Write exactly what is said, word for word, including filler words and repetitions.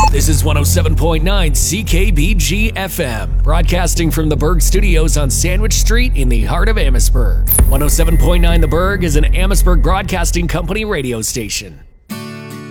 This is one oh seven point nine C K B G F M, broadcasting from the Berg Studios on Sandwich Street in the heart of Amherstburg. one oh seven point nine The Berg is an Amherstburg Broadcasting Company radio station.